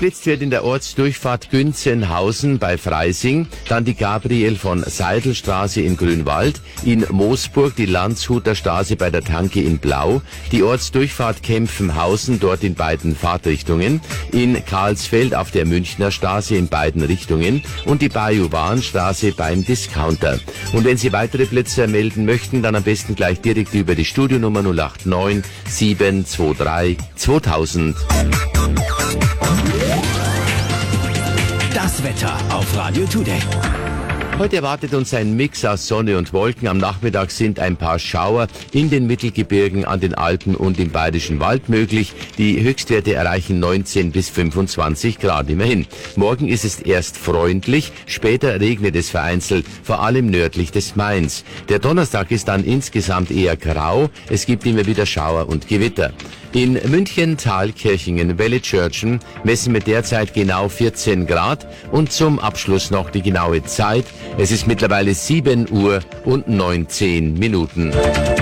geblitzt wird in der Ortsdurchfahrt Günzenhausen bei Freising, dann die Gabriel von Seidelstraße in Grünwald, in Moosburg die Landshuter Straße bei der Tanke in Blau, die Ortsdurchfahrt Kempfenhausen dort in beiden Fahrtrichtungen, in Karlsfeld auf der Münchner Straße in beiden Richtungen und die Bajuwanstraße beim Discounter. Und wenn Sie weitere Blitzer melden möchten, dann am besten gleich direkt über die Studionummer 089 723 2000. Das Wetter auf Radio Today. Heute erwartet uns ein Mix aus Sonne und Wolken. Am Nachmittag sind ein paar Schauer in den Mittelgebirgen, an den Alpen und im Bayerischen Wald möglich. Die Höchstwerte erreichen 19 bis 25 Grad immerhin. Morgen ist es erst freundlich, später regnet es vereinzelt, vor allem nördlich des Mains. Der Donnerstag ist dann insgesamt eher grau. Es gibt immer wieder Schauer und Gewitter. In München, Thalkirchingen, Wellitschörchen messen wir derzeit genau 14 Grad und zum Abschluss noch die genaue Zeit. Es ist mittlerweile 7 Uhr und 19 Minuten.